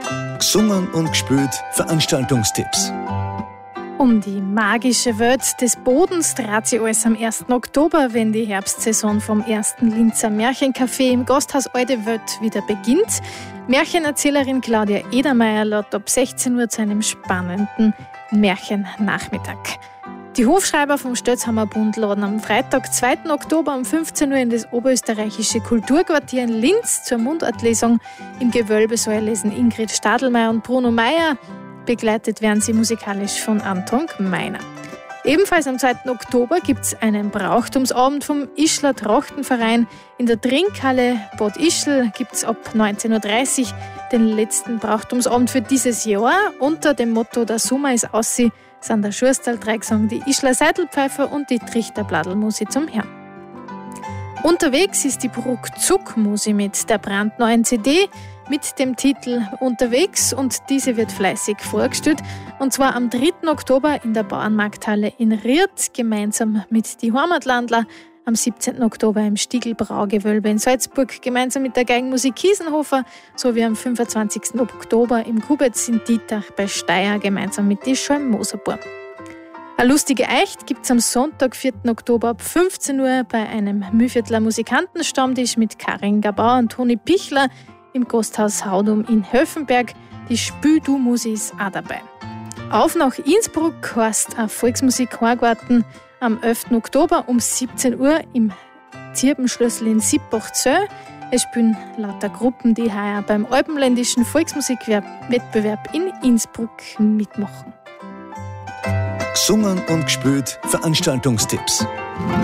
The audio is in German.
Gesungen und gespielt Veranstaltungstipps. Um die magische Welt des Bodens dreht sich alles am 1. Oktober, wenn die Herbstsaison vom 1. Linzer Märchencafé im Gasthaus Alte Welt wieder beginnt. Märchenerzählerin Claudia Edermeier lädt ab 16 Uhr zu einem spannenden Märchennachmittag. Die Hofschreiber vom Stötzhammerbund laden am Freitag, 2. Oktober um 15 Uhr in das oberösterreichische Kulturquartier in Linz zur Mundartlesung. Im Gewölbesaal lesen Ingrid Stadelmeier und Bruno Meyer. Begleitet werden sie musikalisch von Anton Meiner. Ebenfalls am 2. Oktober gibt es einen Brauchtumsabend vom Ischler Trachtenverein. In der Trinkhalle Bad Ischl gibt es ab 19.30 Uhr den letzten Brauchtumsabend für dieses Jahr. Unter dem Motto «Der Sommer ist aussi» sind der Schurstal-Dreigesang, die Ischler Seidelpfeifer und die Trichter-Bladl-Musi zum Hören. Unterwegs ist die Bruck-Zuck-Musi mit der brandneuen CD mit dem Titel Unterwegs, und diese wird fleißig vorgestellt, und zwar am 3. Oktober in der Bauernmarkthalle in Ried gemeinsam mit die Heimatlandler, am 17. Oktober im Stiegelbraugewölbe in Salzburg gemeinsam mit der Geigenmusik Kiesenhofer sowie am 25. Oktober im Kubetz in Dietach bei Steyr gemeinsam mit die Scholm-Moserburg. Eine lustige Eicht gibt es am Sonntag, 4. Oktober ab 15 Uhr bei einem Mühlviertler Musikantenstammtisch mit Karin Gabauer und Toni Pichler im Gasthaus Haudum in Höfenberg. Die Spül-Du-Musi ist auch dabei. Auf nach Innsbruck heißt ein Volksmusik-Horgarten am 11. Oktober um 17 Uhr im Zirbenschlössl in Sippach-Zöll. Es spielen lauter Gruppen, die heuer beim Alpenländischen Volksmusikwettbewerb in Innsbruck mitmachen. Gesungen und gespielt Veranstaltungstipps.